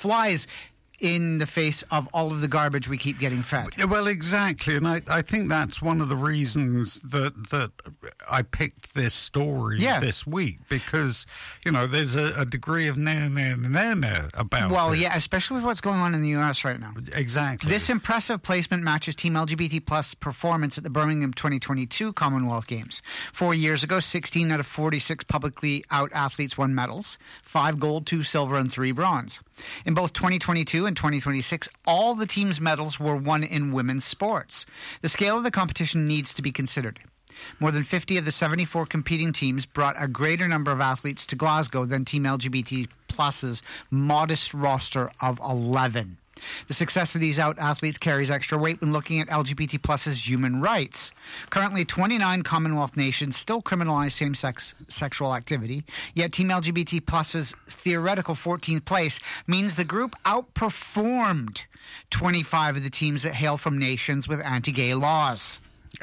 flies in the face of all of the garbage we keep getting fed. Well, exactly, and I think that's one of the reasons that I picked this story this week, because, there's a degree of na about Well, it. yeah, especially with what's going on in the U.S. right now. Exactly. This impressive placement matches Team LGBT Plus performance at the Birmingham 2022 Commonwealth Games. 4 years ago, 16 out of 46 publicly out athletes won medals, 5 gold, 2 silver, and 3 bronze. In both 2022 and 2026, all the team's medals were won in women's sports. The scale of the competition needs to be considered. More than 50 of the 74 competing teams brought a greater number of athletes to Glasgow than Team LGBT Plus's modest roster of 11. The success of these out athletes carries extra weight when looking at LGBT Plus's human rights. Currently, 29 Commonwealth nations still criminalize same-sex sexual activity, yet Team LGBT Plus's theoretical 14th place means the group outperformed 25 of the teams that hail from nations with anti-gay laws.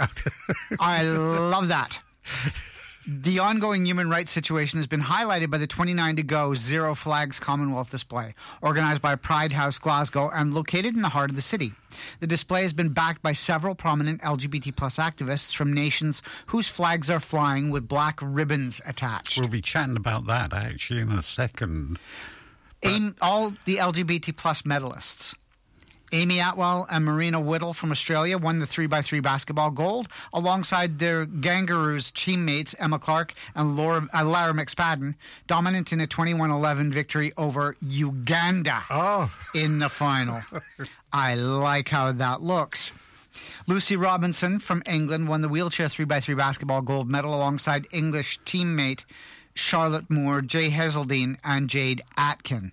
I love that. The ongoing human rights situation has been highlighted by the 29 to go Zero Flags Commonwealth display, organized by Pride House Glasgow and located in the heart of the city. The display has been backed by several prominent LGBT plus activists from nations whose flags are flying with black ribbons attached. We'll be chatting about that, actually, in a second. All the LGBT plus medalists. Amy Atwell and Marina Whittle from Australia won the 3x3 basketball gold, alongside their Kangaroos teammates Emma Clark and Lara McSpadden, dominant in a 21-11 victory over Uganda in the final. I like how that looks. Lucy Robinson from England won the wheelchair 3x3 basketball gold medal alongside English teammate Charlotte Moore, Jay Heseldine, and Jade Atkin.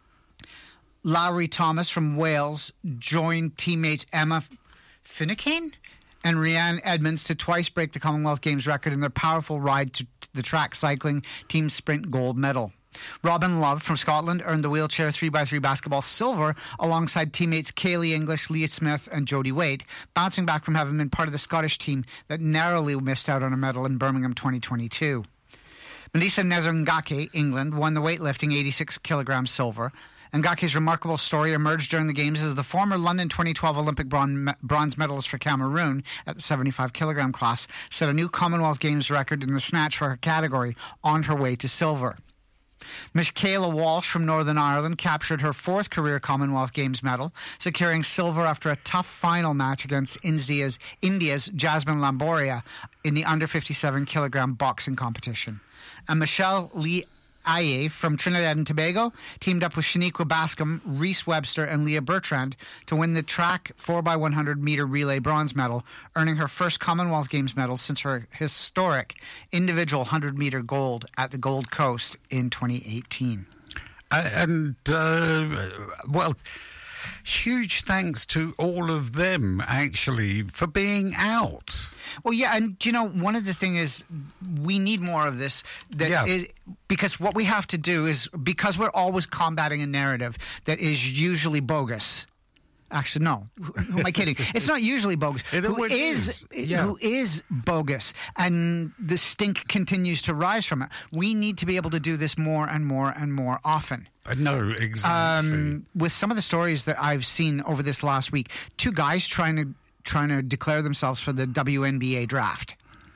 Lowry Thomas from Wales joined teammates Emma Finucane and Rhiannon Edmonds to twice break the Commonwealth Games record in their powerful ride to the track cycling team sprint gold medal. Robin Love from Scotland earned the wheelchair 3x3 basketball silver alongside teammates Kaylee English, Leah Smith, and Jodie Wade, bouncing back from having been part of the Scottish team that narrowly missed out on a medal in Birmingham 2022. Melissa Nezungake, England, won the weightlifting 86 kilogram silver. Ngake's remarkable story emerged during the Games as the former London 2012 Olympic bronze medalist for Cameroon at the 75 kilogram class set a new Commonwealth Games record in the snatch for her category on her way to silver. Michaela Walsh from Northern Ireland captured her 4th career Commonwealth Games medal, securing silver after a tough final match against India's Jasmine Lamboria in the under 57 kilogram boxing competition. And Michelle Lee Aye from Trinidad and Tobago teamed up with Shaniqua Bascom, Reese Webster, and Leah Bertrand to win the track 4x100 meter relay bronze medal, earning her first Commonwealth Games medal since her historic individual 100 meter gold at the Gold Coast in 2018. Huge thanks to all of them, actually, for being out. Well, yeah, and one of the things is we need more of this. Is because what we have to do is, because we're always combating a narrative that is usually bogus. Actually, no. Who am I kidding? It's not usually bogus. Who is bogus, and the stink continues to rise from it. We need to be able to do this more and more and more often. No, exactly. With some of the stories that I've seen over this last week, 2 guys trying to declare themselves for the WNBA draft.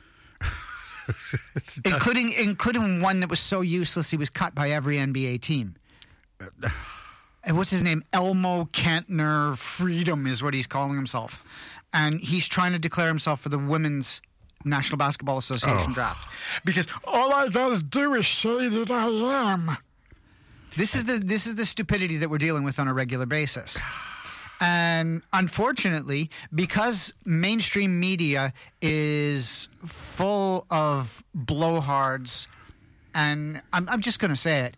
including one that was so useless he was cut by every NBA team. And what's his name? Elmo Kantner Freedom is what he's calling himself. And he's trying to declare himself for the Women's National Basketball Association draft. Because all I gotta do is say that I am. This is the stupidity that we're dealing with on a regular basis. And unfortunately, because mainstream media is full of blowhards, and I'm just going to say it,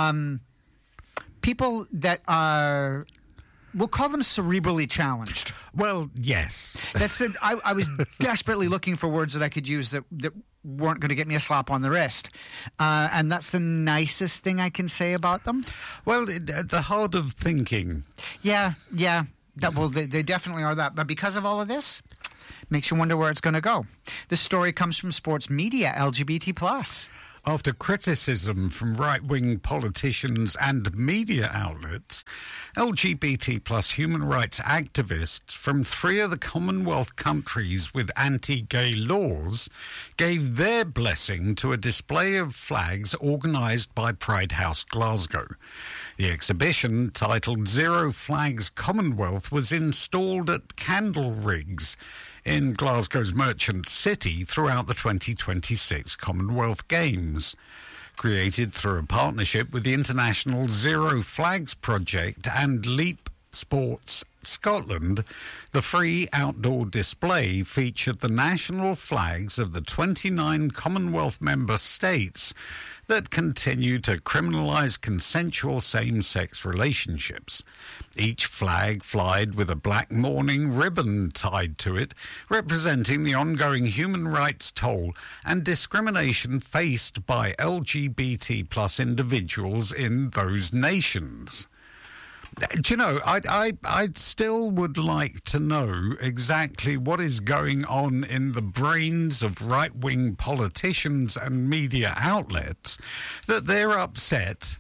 people that are, we'll call them cerebrally challenged. Well, yes. That's it. I was desperately looking for words that I could use that weren't going to get me a slap on the wrist. And that's the nicest thing I can say about them. Well, the hard of thinking. Yeah. They definitely are that. But because of all of this, makes you wonder where it's going to go. This story comes from Sports Media LGBT+. After criticism from right-wing politicians and media outlets, LGBT plus human rights activists from 3 of the Commonwealth countries with anti-gay laws gave their blessing to a display of flags organised by Pride House Glasgow. The exhibition, titled Zero Flags Commonwealth, was installed at Candle Rigs in Glasgow's Merchant City throughout the 2026 Commonwealth Games. Created through a partnership with the International Zero Flags Project and Leap Sports Scotland, the free outdoor display featured the national flags of the 29 Commonwealth member states that continue to criminalise consensual same-sex relationships. Each flag flied with a black mourning ribbon tied to it, representing the ongoing human rights toll and discrimination faced by LGBT plus individuals in those nations. Do you know, I still would like to know exactly what is going on in the brains of right-wing politicians and media outlets that they're upset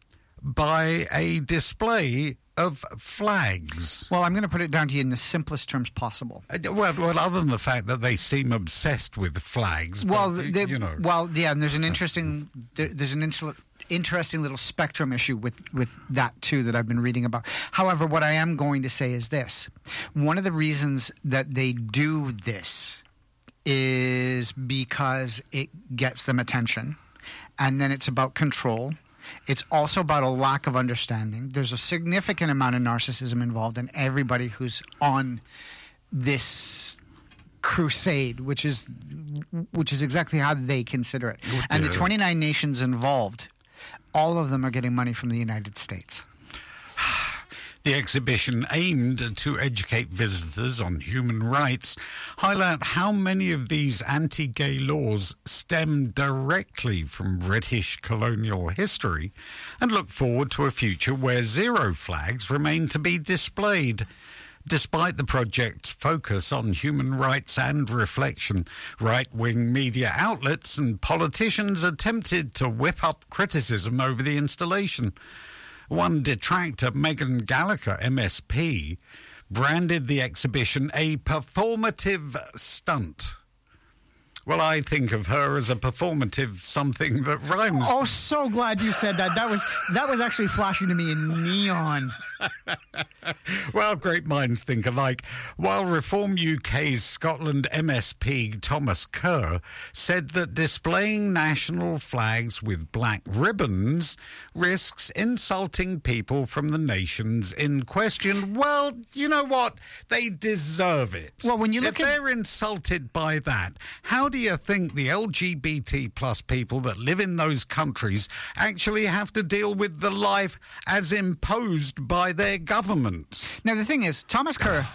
by a display of flags. Well, I'm going to put it down to you in the simplest terms possible. Well, other than the fact that they seem obsessed with flags. Well, but, you know. Well, yeah, and there's an interesting little spectrum issue with that too that I've been reading about. However, what I am going to say is this: one of the reasons that they do this is because it gets them attention, and then it's about control. It's also about a lack of understanding. There's a significant amount of narcissism involved in everybody who's on this crusade, which is exactly how they consider it. Oh, and the 29 nations involved, all of them are getting money from the United States. The exhibition aimed to educate visitors on human rights, highlight how many of these anti-gay laws stem directly from British colonial history, and look forward to a future where zero flags remain to be displayed. Despite the project's focus on human rights and reflection, right-wing media outlets and politicians attempted to whip up criticism over the installation. One detractor, Megan Gallagher, MSP, branded the exhibition a performative stunt. Well, I think of her as a performative something that rhymes. Oh, so glad you said that. That was actually flashing to me in neon. Well, great minds think alike. While Reform UK's Scotland MSP Thomas Kerr said that displaying national flags with black ribbons risks insulting people from the nations in question. Well, you know what? They deserve it. Well, when you look if they're insulted by that, how do you think the LGBT plus people that live in those countries actually have to deal with the life as imposed by their governments? Now, the thing is, Thomas Kerr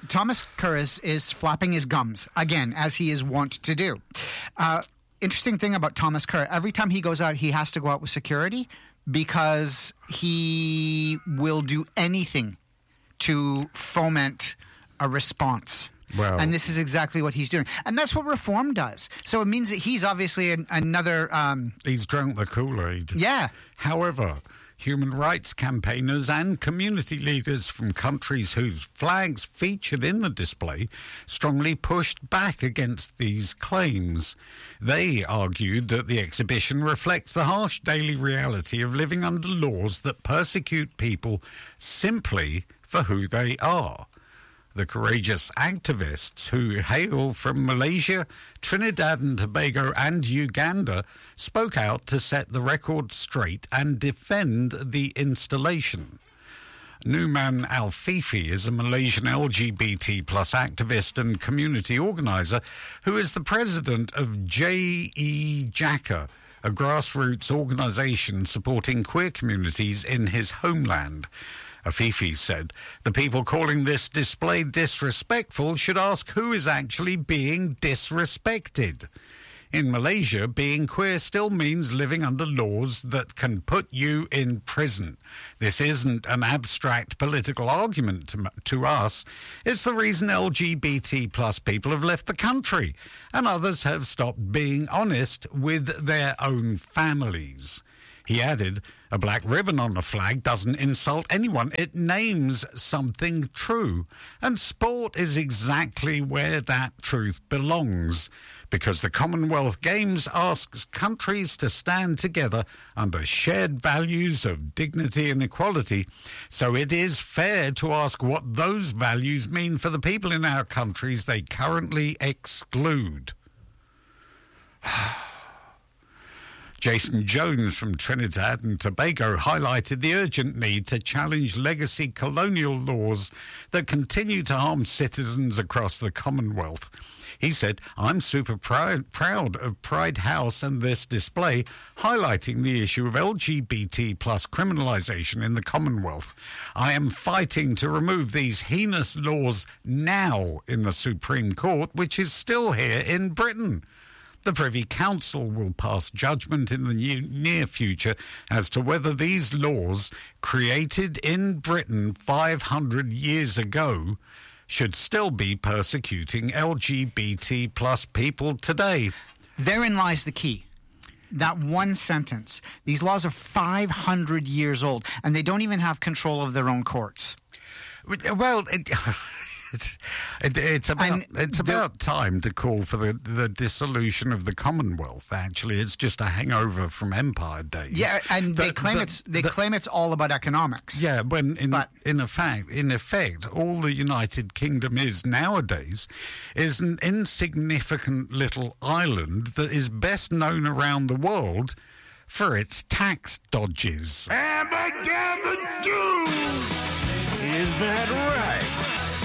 is flapping his gums, again, as he is wont to do. Interesting thing about Thomas Kerr, every time he goes out, he has to go out with security because he will do anything to foment a response. Well, and this is exactly what he's doing. And that's what Reform does. So it means that he's obviously another... he's drunk the Kool-Aid. Yeah. However, human rights campaigners and community leaders from countries whose flags featured in the display strongly pushed back against these claims. They argued that the exhibition reflects the harsh daily reality of living under laws that persecute people simply for who they are. The courageous activists who hail from Malaysia, Trinidad and Tobago and Uganda spoke out to set the record straight and defend the installation. Numan Al-Fifi is a Malaysian LGBT plus activist and community organiser who is the president of J.E. Jaka, a grassroots organisation supporting queer communities in his homeland. Afifi said, the people calling this display disrespectful should ask who is actually being disrespected. In Malaysia, being queer still means living under laws that can put you in prison. This isn't an abstract political argument to us. It's the reason LGBT plus people have left the country, and others have stopped being honest with their own families. He added, a black ribbon on the flag doesn't insult anyone. It names something true. And sport is exactly where that truth belongs, because the Commonwealth Games asks countries to stand together under shared values of dignity and equality. So it is fair to ask what those values mean for the people in our countries they currently exclude. Jason Jones from Trinidad and Tobago highlighted the urgent need to challenge legacy colonial laws that continue to harm citizens across the Commonwealth. He said, I'm super proud of Pride House and this display, highlighting the issue of LGBT plus criminalisation in the Commonwealth. I am fighting to remove these heinous laws now in the Supreme Court, which is still here in Britain. The Privy Council will pass judgment in the near future as to whether these laws, created in Britain 500 years ago, should still be persecuting LGBT plus people today. Therein lies the key. That one sentence. These laws are 500 years old, and they don't even have control of their own courts. Well, it's about time to call for the dissolution of the Commonwealth. Actually, it's just a hangover from Empire days. Yeah, and they claim it's all about economics. Yeah, when in effect, all the United Kingdom is nowadays is an insignificant little island that is best known around the world for its tax dodges. Is that right?